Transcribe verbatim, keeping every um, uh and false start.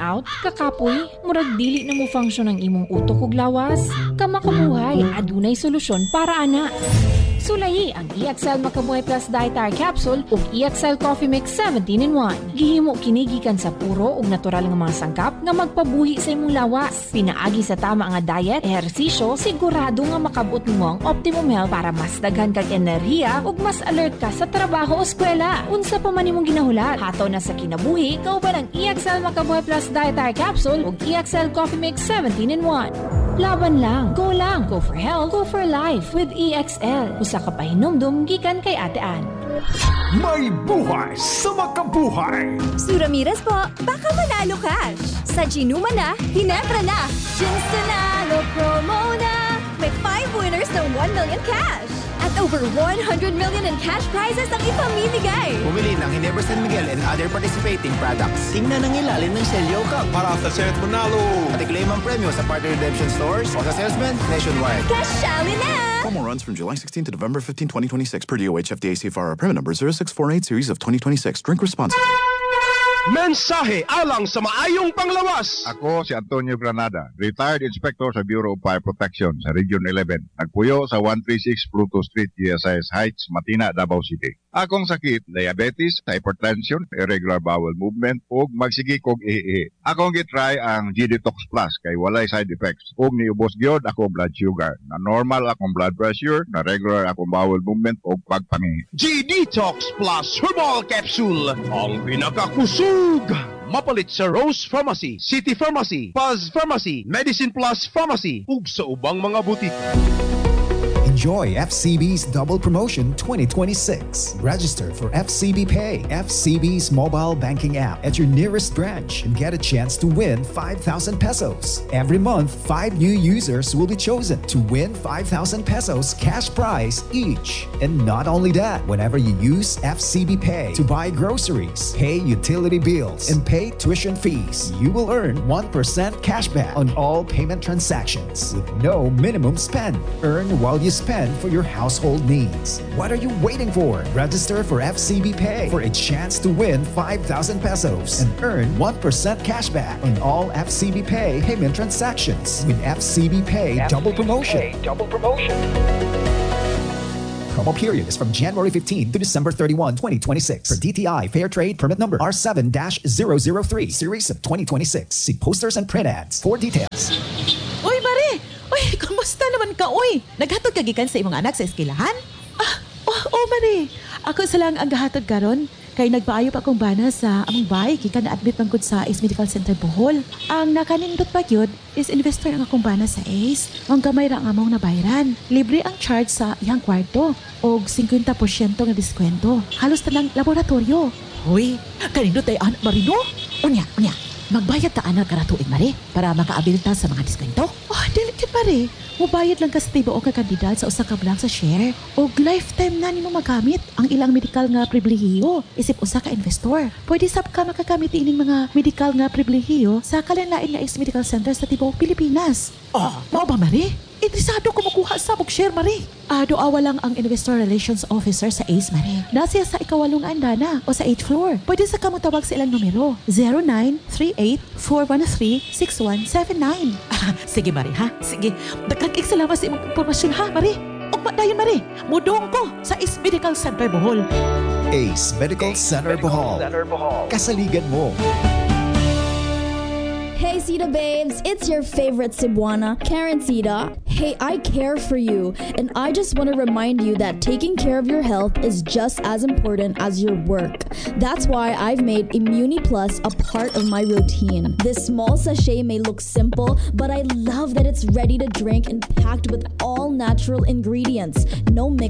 out, kakapoy, murag dili na mo function ang imong utok ug lawas. Kamakabuhay, adunay solusyon para ana. Sulayi ang E X L Makabuhay Plus Dietary Capsule ug E X L Coffee Mix seventeen in one. Gihimo kini gikan sa puro ug natural nga mga sangkap nga magpabuhi sa imong lawas. Pinaagi sa tama nga diet, ehersisyo, sigurado nga makabot nimo ang optimum health para mas daghan kag enerhiya ug mas alert ka sa trabaho o eskwela. Unsa pa man imong ginahulat, hataw na sa kinabuhi, kauban ang E X L Makabuhay Plus Dietary Capsule ug E X L Coffee Mix seventeen in one. Laban lang, go lang, go for health, go for life with E X L. Usa ka pahinumdum gikan kay Ate Ann. May buhay sa makabuhay! Su Ramirez po, baka manalo cash. Sa Ginuma na, Ginebra na. Gins Nanalo promo na. May five winners ng one million cash. At over one hundred million in cash prizes ang ipamimigay. Pumili ng Ginebra San Miguel and other participating products. Tingnan ang ilalim ng selyo ka para sa Senate Manalo. At i-claim ang premyo sa partner redemption stores o sa salesman nationwide. Cashali na! Promo runs from July sixteenth to November fifteenth, twenty twenty-six per D O H F D A C F R. Permit number zero six four eight series of twenty twenty-six. Drink responsibly. Mensahe alang sa maayong panglawas! Ako si Antonio Granada, retired inspector sa Bureau of Fire Protection sa Region eleven. Nagpuyo sa one thirty-six Pluto Street, G S I S Heights, Matina, Davao City. Akong sakit, diabetes, hypertension, irregular bowel movement, ug magsigi kog ihi. Akong gitry ang G-Detox Plus kay walay side effects. Ug niubos gyud akong blood sugar. Na normal akong blood pressure, na regular akong bowel movement ug pagpangihi. G-Detox Plus Herbal Capsule, ang pinakakusog! Mapalit sa Rose Pharmacy, City Pharmacy, Paz Pharmacy, Medicine Plus Pharmacy, ug sa ubang mga butik. Enjoy F C B's Double Promotion twenty twenty-six. Register for F C B Pay, F C B's mobile banking app at your nearest branch and get a chance to win five thousand pesos. Every month, five new users will be chosen to win five thousand pesos cash prize each. And not only that, whenever you use F C B Pay to buy groceries, pay utility bills, and pay tuition fees, you will earn one percent cashback on all payment transactions with no minimum spend. Earn while you spend for your household needs. What are you waiting for? Register for F C B Pay for a chance to win five thousand pesos and earn one percent cashback on all F C B Pay payment transactions with F C B Pay F C B Double Promotion. Pay Double Promotion. Promo period is from January fifteenth to December thirty-first, twenty twenty-six. For D T I Fair Trade Permit Number R seven dash zero zero three, Series of twenty twenty-six. See posters and print ads for details. Uy, Mare! Uy, kamusta naman ka, uy? Naghatod ka gikan sa imong anak sa eskwelahan? Ah, oh, oh, Mare. Ako sa lang ang gahatod karon. Kay nagpaayo pa akong bana sa among bahay gikan na-admit man gud sa Ace Medical Center Bohol. Ang nakanindot pa gyud is investor ang akong bana sa Ace. Ang gamay ra ang among nabayaran. Libre ang charge sa iyang kwarto og fifty percent nga diskwento. Halos tanang laboratorio. Uy, kanindot ay anak Marino? Unya, unya. Magbayad ta anak karatuig, Mare, para makaabil ta sa mga diskwento. Oh, delicate, Mare. Mubayad lang ka sa tibo o kakandidat sa usa ka blank sa share. O lifetime na nimo magamit ang ilang medical nga pribilehiyo isip usa ka investor. Pwede sab ka makagamit ining mga medical nga pribilehiyo sa kalanlain nga Ace Medical Center sa tibuok Pilipinas. Oh, mao ba, Mare? Interesado ko makuha sa mong share, Mare. Ah, doawa lang ang Investor Relations Officer sa Ace, Mare. Nasiya sa ikawalong andana o sa eighth floor. Pwede sa kamo tawag sa ilang numero. zero nine three eight four one three six one seven nine. Ah, sige, Mare, ha? Sige. Dagkag salamat sa imong impormasyon, ha, Mare? Ugma dayon, Mare. Mudong ko sa Ace Medical Center Bohol. Ace Medical Center Bohol. Kasaligan mo. Hey Sita babes, it's your favorite Cebuana, Karen Sita. Hey, I care for you, and I just want to remind you that taking care of your health is just as important as your work. That's why I've made Immuni Plus a part of my routine. This small sachet may look simple, but I love that it's ready to drink and packed with all natural ingredients. No mix